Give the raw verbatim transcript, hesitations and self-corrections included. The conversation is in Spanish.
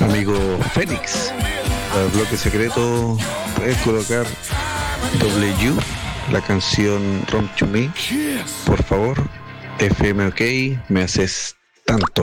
Amigo Félix, para el bloque secreto, puedes colocar W, la canción Rom to Me, por favor. F M OK, me haces tanto.